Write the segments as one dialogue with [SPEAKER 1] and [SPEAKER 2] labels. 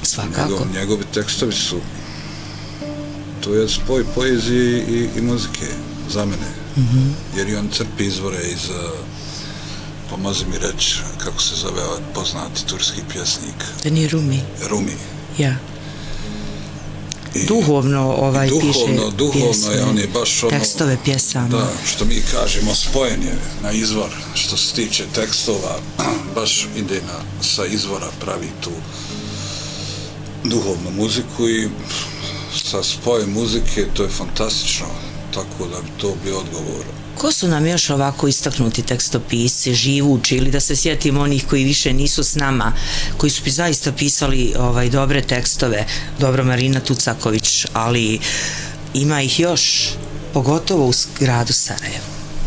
[SPEAKER 1] Svakako.
[SPEAKER 2] Njegovi tekstovi su, to je spoj poezije i muzike za mene, jer i on crpi izvore iz, pomozi mi reći, kako se zove ovaj poznati turski pjesnik.
[SPEAKER 1] Da nije Rumi?
[SPEAKER 2] Rumi.
[SPEAKER 1] Ja. Duhovno piše
[SPEAKER 2] pjesme, on je baš
[SPEAKER 1] tekstove pjesama.
[SPEAKER 2] Da, što mi kažemo, spojen je na izvor, što se tiče tekstova, baš ide sa izvora, pravi tu duhovnu muziku i sa spojem muzike, to je fantastično, tako da bi to bio odgovor.
[SPEAKER 1] Ko su nam još ovako istaknuti tekstopisci, živući, ili da se sjetimo onih koji više nisu s nama, koji su zaista pisali dobre tekstove, dobro Marina Tucaković, ali ima ih još, pogotovo u gradu Sarajevu.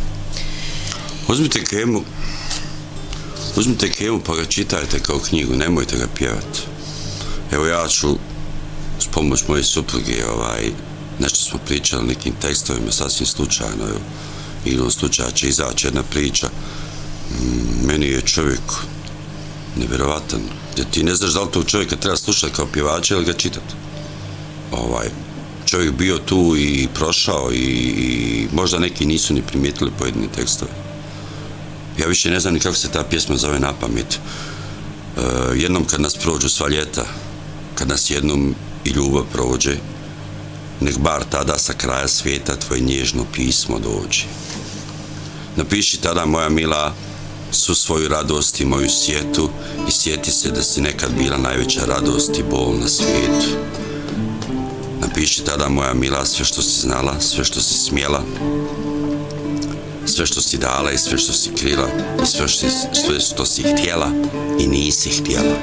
[SPEAKER 3] Uzmite Kemu pa ga čitajte kao knjigu, nemojte ga pjevati. Evo ja ću s pomoć moje supruge, nešto smo pričali nekim tekstovima, sasvim slučajno, igrom slučaja će izaći jedna priča. Meni je čovjek nevjerovatan, da ti ne znaš da li tog čovjeka treba slušati kao pjevača ili ga čitati. Čovjek bio tu i prošao i možda neki nisu ni primijetili pojedine tekstove. Ja više ne znam ni kako se ta pjesma zove na pamet. Jednom kad nas prođu sva ljeta, kad nas jednom i ljubav prođe, nek bar tada sa kraja svijeta tvoje nježno pismo dođe. Napiši tada, moja mila, svu svoju radost i moju sjetu i sjeti se da si nekad bila najveća radost i bol na svijetu. Napiši tada, moja mila, sve što si znala, sve što si smjela, sve što si dala i sve što si krila i sve što si htjela i nisi htjela.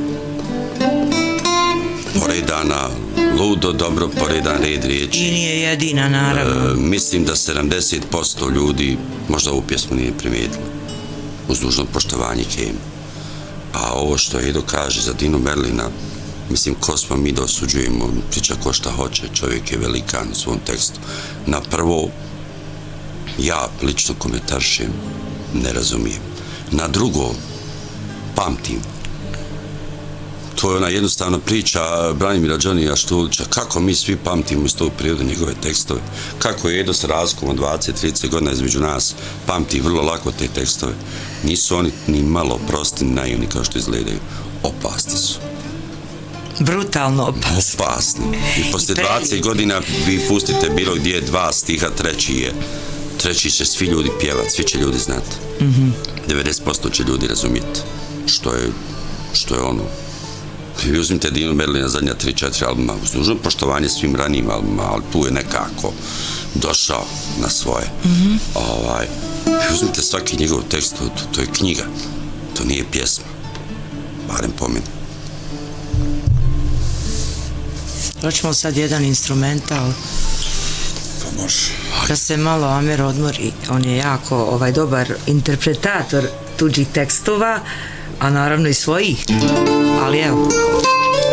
[SPEAKER 3] Poredana, ludo dobro poredan red riječi.
[SPEAKER 1] I nije jedina, naravno.
[SPEAKER 3] Mislim da 70% ljudi možda ovu pjesmu nije primijetilo, uz dužno poštovanje Kemu. A ovo što Edo kaže za Dinu Merlina, mislim, ko smo mi da osuđujemo, priča ko šta hoće, čovjek je velikan u svom tekstu. Na prvo, ja lično komentaršem, ne razumijem. Na drugo, pamtim. To je ona jednostavna priča Branimira Džonija Štulića, kako mi svi pamtimo iz tog perioda njegove tekstove, kako je Edo s razlikom od 20-30 godina između nas pamti vrlo lako te tekstove. Nisu oni ni malo prosti, ni naivni kao što izgledaju. Opasni su.
[SPEAKER 1] Brutalno opasni.
[SPEAKER 3] Opasni. I posle 20 godina vi pustite bilo gdje 2 stiha, treći će svi ljudi pjevati, svi će ljudi znati. 90% će ljudi razumjeti što je ono. Vi uzmite Dinu Merlina zadnja 3-4 albuma, uz dužno poštovanje svim ranijim albuma, ali tu je nekako došao na svoje. Vi uzmite svaki njegov tekst, to je knjiga, to nije pjesma, barem po meni.
[SPEAKER 1] Hoćemo sad jedan instrumental.
[SPEAKER 2] Pa može.
[SPEAKER 1] Kad se malo Amer odmori, on je jako dobar interpretator tuđih tekstova, a naravno i svojih. Ali evo,